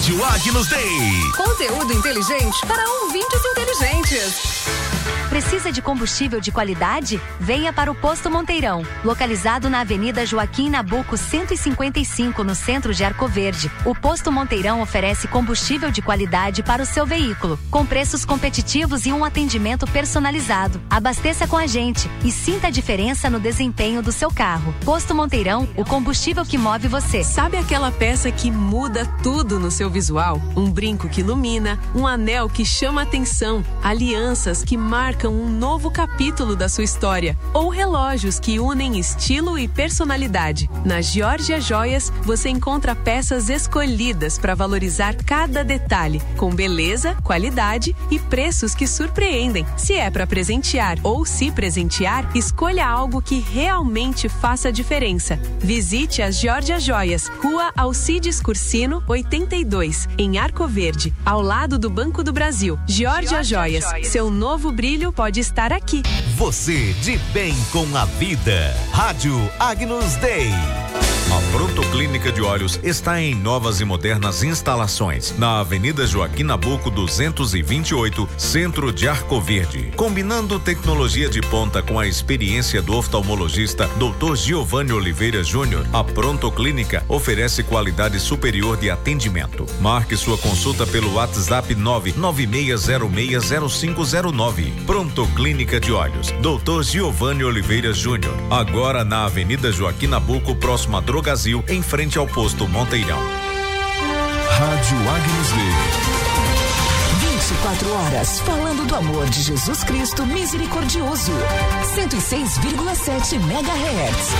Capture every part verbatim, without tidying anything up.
Rádio Agnus Dei. Conteúdo inteligente para ouvintes inteligentes. Precisa de combustível de qualidade? Venha para o Posto Monteirão, localizado na Avenida Joaquim Nabuco cento e cinquenta e cinco, no centro de Arco Verde. O Posto Monteirão oferece combustível de qualidade para o seu veículo, com preços competitivos e um atendimento personalizado. Abasteça com a gente e sinta a diferença no desempenho do seu carro. Posto Monteirão, o combustível que move você. Sabe aquela peça que muda tudo no seu visual? Um brinco que ilumina, um anel que chama atenção, alianças que marcam um novo capítulo da sua história, ou relógios que unem estilo e personalidade. Na Georgia Joias, você encontra peças escolhidas para valorizar cada detalhe, com beleza, qualidade e preços que surpreendem. Se é para presentear ou se presentear, escolha algo que realmente faça diferença. Visite as Georgia Joias, Rua Alcides Cursino, oitenta e dois, em Arco Verde, ao lado do Banco do Brasil. Georgia Joias, seu novo brilho pode estar aqui. Você de bem com a vida. Rádio Agnus Dei. A Pronto Clínica de Olhos está em novas e modernas instalações na Avenida Joaquim Nabuco duzentos e vinte e oito, centro de Arco Verde. Combinando tecnologia de ponta com a experiência do oftalmologista doutor Giovanni Oliveira Júnior, a Pronto Clínica oferece qualidade superior de atendimento. Marque sua consulta pelo WhatsApp nove nove seis zero seis zero cinco zero nove. Pronto Clínica de Olhos, doutor Giovanni Oliveira Júnior. Agora na Avenida Joaquim Nabuco, próximo a Drogazil, em frente ao Posto Monteirão. Rádio Agnus Dei. vinte e quatro horas falando do amor de Jesus Cristo misericordioso. cento e seis vírgula sete megahertz.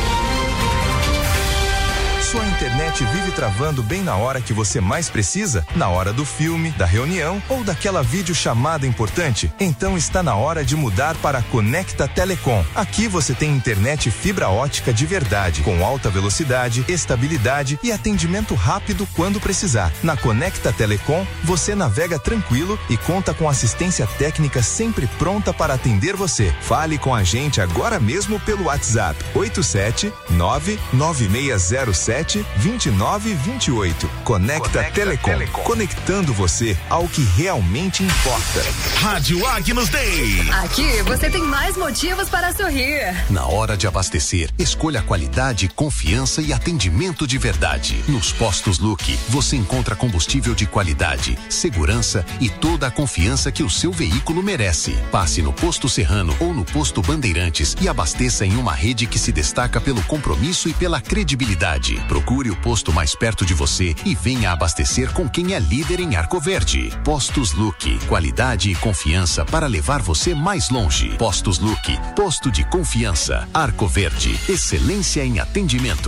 Sua internet vive travando bem na hora que você mais precisa? Na hora do filme, da reunião ou daquela videochamada importante? Então está na hora de mudar para a Conecta Telecom. Aqui você tem internet fibra ótica de verdade, com alta velocidade, estabilidade e atendimento rápido quando precisar. Na Conecta Telecom, você navega tranquilo e conta com assistência técnica sempre pronta para atender você. Fale com a gente agora mesmo pelo WhatsApp oito sete nove nove seis zero sete dois nove dois oito. Conecta, Conecta Telecom, Telecom, conectando você ao que realmente importa. Rádio Agnus Dei. Aqui você tem mais motivos para sorrir. Na hora de abastecer, escolha qualidade, confiança e atendimento de verdade. Nos postos Luque, você encontra combustível de qualidade, segurança e toda a confiança que o seu veículo merece. Passe no Posto Serrano ou no Posto Bandeirantes e abasteça em uma rede que se destaca pelo compromisso e pela credibilidade. Procure o posto mais perto de você e venha abastecer com quem é líder em Arco Verde. Postos Luque, qualidade e confiança para levar você mais longe. Postos Luque, posto de confiança. Arco Verde, excelência em atendimento.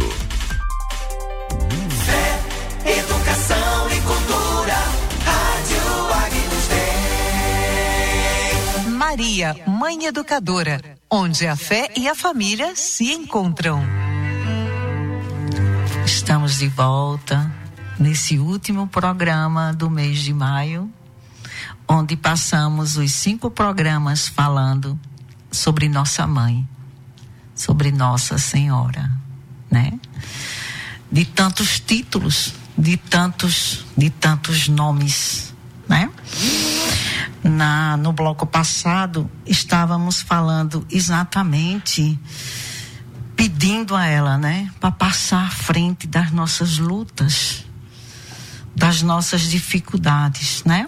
Fé, educação e cultura. Rádio Agnus Dei. Maria, Mãe Educadora, onde a fé e a família se encontram. Estamos de volta nesse último programa do mês de maio, onde passamos os cinco programas falando sobre nossa mãe, sobre Nossa Senhora, né? De tantos títulos, de tantos, de tantos nomes, né? Na, no bloco passado, estávamos falando exatamente, pedindo a ela, né, para passar à frente das nossas lutas, das nossas dificuldades, né?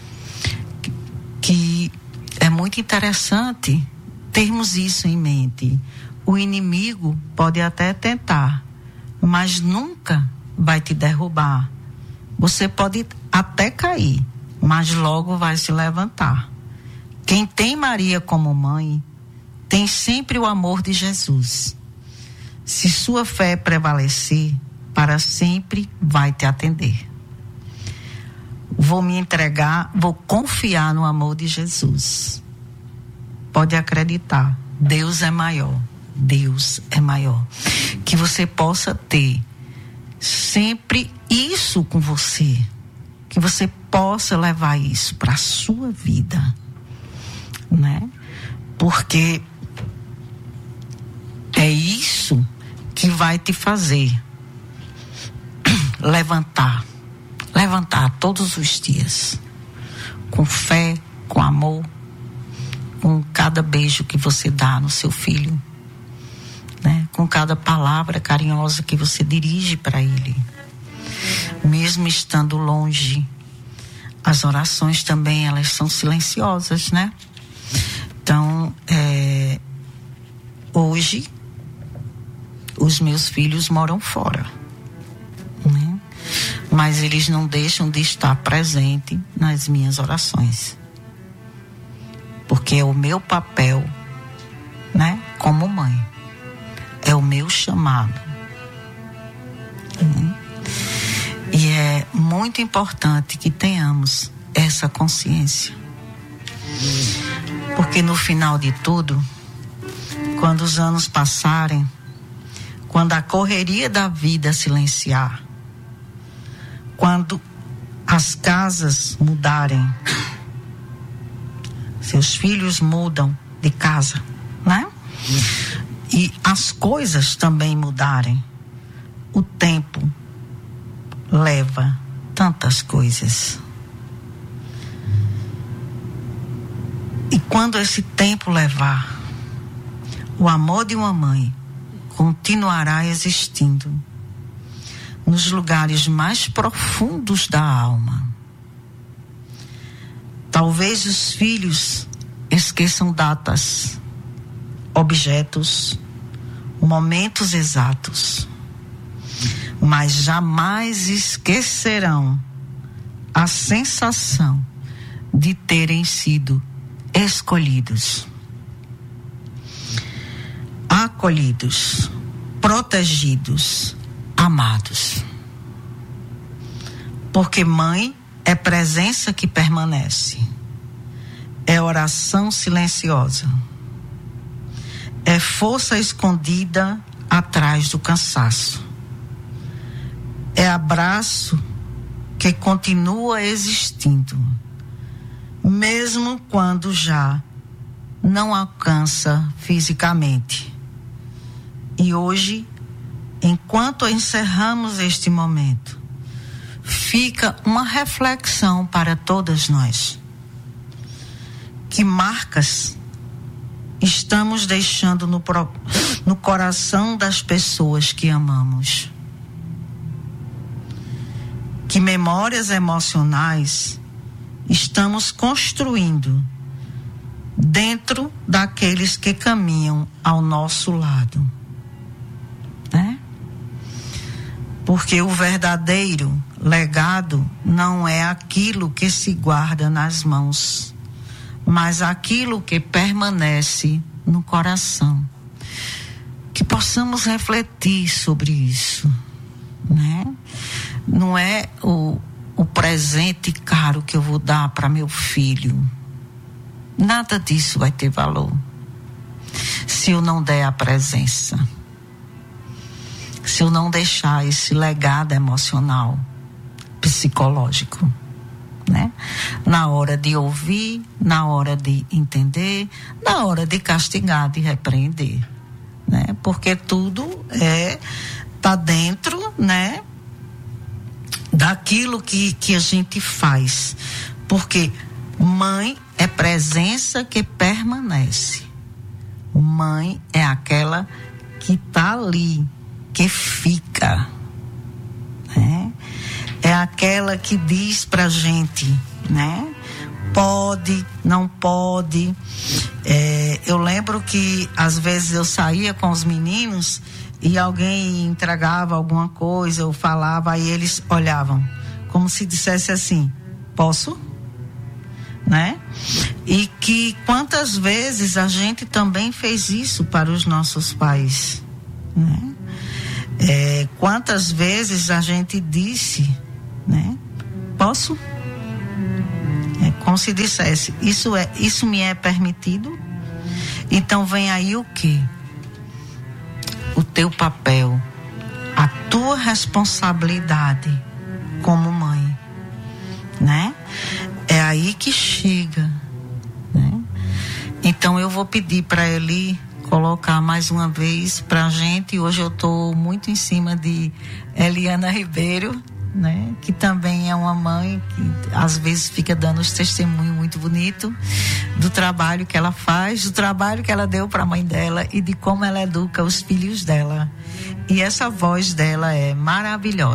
Que é muito interessante termos isso em mente. O inimigo pode até tentar, mas nunca vai te derrubar. Você pode até cair, mas logo vai se levantar. Quem tem Maria como mãe, tem sempre o amor de Jesus. Se sua fé prevalecer, para sempre vai te atender. Vou me entregar, vou confiar no amor de Jesus. Pode acreditar, Deus é maior. Deus é maior. Que você possa ter sempre isso com você. Que você possa levar isso para a sua vida, né? Porque é isso que vai te fazer levantar, levantar todos os dias, com fé, com amor, com cada beijo que você dá no seu filho, né? Com cada palavra carinhosa que você dirige para ele. Mesmo estando longe, as orações também, elas são silenciosas, né? Então, é, hoje, os meus filhos moram fora, né? Mas eles não deixam de estar presente nas minhas orações, porque é o meu papel, né? Como mãe, é o meu chamado, né? E é muito importante que tenhamos essa consciência, porque no final de tudo, quando os anos passarem, quando a correria da vida silenciar, quando as casas mudarem, seus filhos mudam de casa, né? E as coisas também mudarem, o tempo leva tantas coisas. E quando esse tempo levar, o amor de uma mãe continuará existindo nos lugares mais profundos da alma. Talvez os filhos esqueçam datas, objetos, momentos exatos, mas jamais esquecerão a sensação de terem sido escolhidos, acolhidos, protegidos, amados. Porque mãe é presença que permanece, é oração silenciosa, é força escondida atrás do cansaço, é abraço que continua existindo, mesmo quando já não alcança fisicamente. E hoje, enquanto encerramos este momento, fica uma reflexão para todas nós. Que marcas estamos deixando no, no coração das pessoas que amamos? Que memórias emocionais estamos construindo dentro daqueles que caminham ao nosso lado, né? Porque o verdadeiro legado não é aquilo que se guarda nas mãos, mas aquilo que permanece no coração. Que possamos refletir sobre isso, né? Não é o, o presente caro que eu vou dar para meu filho. Nada disso vai ter valor se eu não der a presença, se eu não deixar esse legado emocional, psicológico, né? Na hora de ouvir, na hora de entender, na hora de castigar, de repreender, né? Porque tudo é tá dentro, né? Daquilo que, que a gente faz. Porque mãe é presença que permanece. Mãe é aquela que tá ali, que fica, né? É aquela que diz pra gente, né? Pode, não pode. É, eu lembro que às vezes eu saía com os meninos e alguém entregava alguma coisa, eu falava, aí eles olhavam, como se dissesse assim, posso? Né? E que quantas vezes a gente também fez isso para os nossos pais, né? É, quantas vezes a gente disse, né? Posso? É como se dissesse, isso, é, isso me é permitido? Então vem aí o quê? O teu papel, a tua responsabilidade como mãe, né? É aí que chega, né? Então eu vou pedir para Eli colocar mais uma vez pra gente. Hoje eu tô muito em cima de Eliana Ribeiro, né? Que também é uma mãe que às vezes fica dando os testemunhos muito bonitos do trabalho que ela faz, do trabalho que ela deu para a mãe dela e de como ela educa os filhos dela. E essa voz dela é maravilhosa.